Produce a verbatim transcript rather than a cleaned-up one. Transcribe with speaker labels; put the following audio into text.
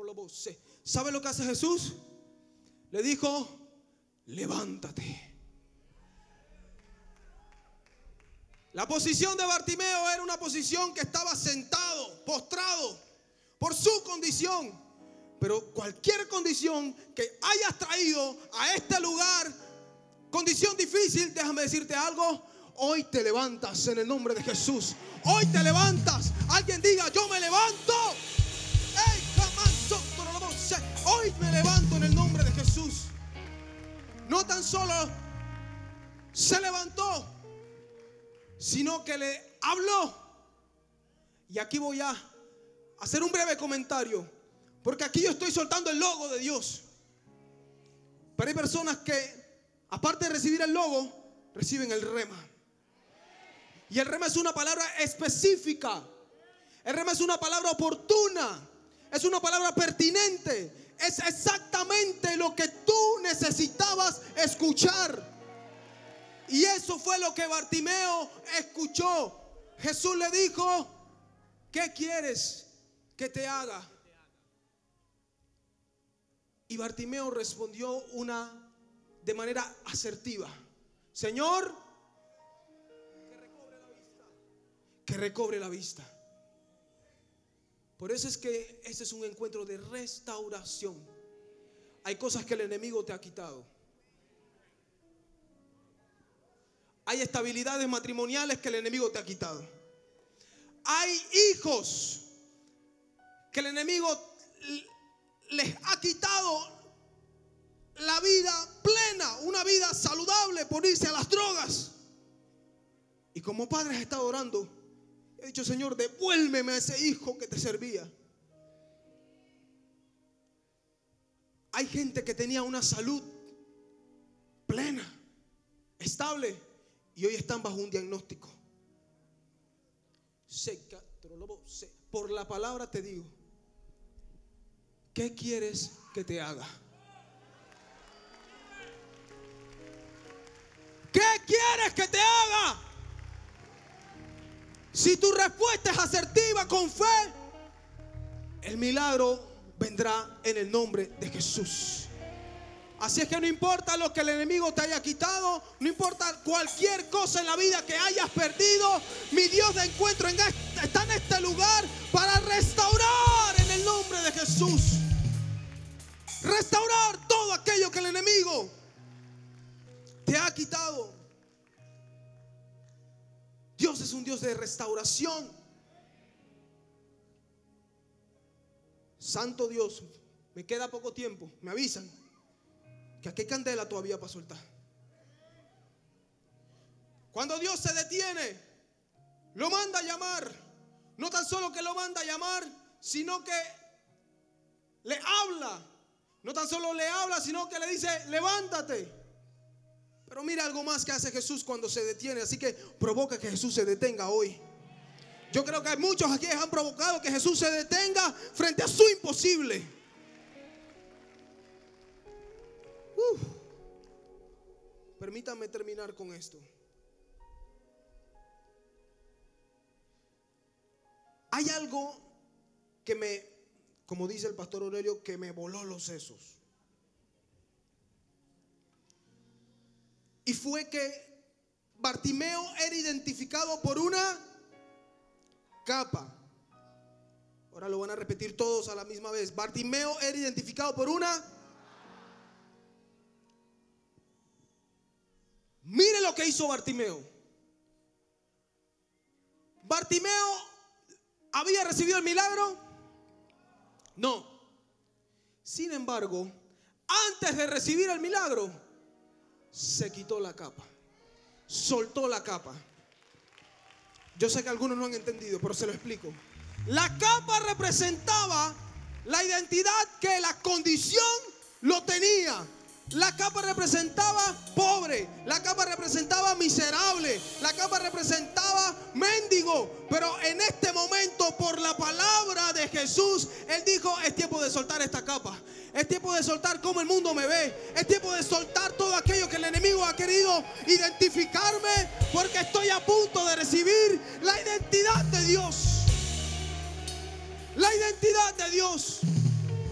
Speaker 1: ¿Sabe lo que hace Jesús? Le dijo: levántate. La posición de Bartimeo era una posición que estaba sentado, postrado por su condición. Pero cualquier condición que hayas traído a este lugar, condición difícil, déjame decirte algo: hoy te levantas en el nombre de Jesús. Hoy te levantas. Alguien diga: yo me levanto. Hoy me levanto en el nombre de Jesús. No tan solo se levantó, sino que le habló. Y aquí voy a hacer un breve comentario, porque aquí yo estoy soltando el logo de Dios. Pero hay personas que, aparte de recibir el logo, reciben el rema. Y el rema es una palabra específica. El rema es una palabra oportuna. Es una palabra pertinente. Es exactamente lo que tú necesitabas escuchar. Y eso fue lo que Bartimeo escuchó. Jesús le dijo: ¿qué quieres que te haga? Y Bartimeo respondió una de manera asertiva: Señor, que recobre la vista. Que recobre la vista. Por eso es que este es un encuentro de restauración. Hay cosas que el enemigo te ha quitado. Hay estabilidades matrimoniales que el enemigo te ha quitado. Hay hijos que el enemigo les ha quitado la vida plena, una vida saludable, por irse a las drogas. Y como padre has estado orando. He dicho: Señor, devuélveme a ese hijo que te servía. Hay gente que tenía una salud plena, estable, y hoy están bajo un diagnóstico. Por la palabra te digo: ¿qué quieres que te haga? ¿Qué quieres que te haga? Si tu respuesta es asertiva, con fe, el milagro vendrá en el nombre de Jesús. Así es que no importa lo que el enemigo te haya quitado, no importa cualquier cosa en la vida que hayas perdido, mi Dios de encuentro en este, está en este lugar para restaurar en el nombre de Jesús. Restaurar todo aquello que el enemigo te ha quitado. Dios es un Dios de restauración. Santo Dios, me queda poco tiempo. Me avisan que aquí hay candela todavía para soltar. Cuando Dios se detiene, lo manda a llamar. No tan solo que lo manda a llamar, sino que le habla. No tan solo le habla, sino que le dice: levántate. Pero mira algo más que hace Jesús cuando se detiene. Así que provoca que Jesús se detenga hoy. Yo creo que hay muchos aquí que han provocado que Jesús se detenga frente a su imposible. Uf. Permítanme terminar con esto. Hay algo que me, como dice el pastor Aurelio, que me voló los sesos. Y fue que Bartimeo era identificado por una capa. Ahora lo van a repetir todos a la misma vez. Bartimeo era identificado por una. Mire lo que hizo Bartimeo. Bartimeo había recibido el milagro. No. Sin embargo, antes de recibir el milagro, se quitó la capa, soltó la capa. Yo sé que algunos no han entendido, pero se lo explico. La capa representaba la identidad que la condición lo tenía. La capa representaba pobre, la capa representaba miserable, la capa representaba mendigo. Pero en este momento, por la palabra de Jesús, Él dijo: es tiempo de soltar esta capa. Es tiempo de soltar cómo el mundo me ve. Es tiempo de soltar todo aquello que el enemigo ha querido identificarme, porque estoy a punto de recibir la identidad de Dios. La identidad de Dios.